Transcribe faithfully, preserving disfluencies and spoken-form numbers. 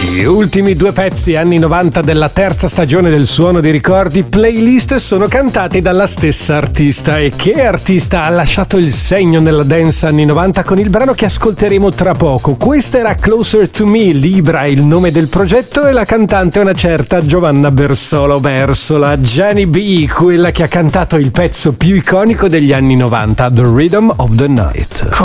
Gli ultimi due pezzi anni novanta della terza stagione del Suono di Ricordi Playlist sono cantati dalla stessa artista. E che artista ha lasciato il segno nella dance anni novanta con il brano che ascolteremo tra poco. Questa era Closer to Me, Libra è il nome del progetto e la cantante è una certa Giovanna Bersolo Bersola, Jenny B, quella che ha cantato il pezzo più iconico degli anni novanta, The Rhythm of the Night.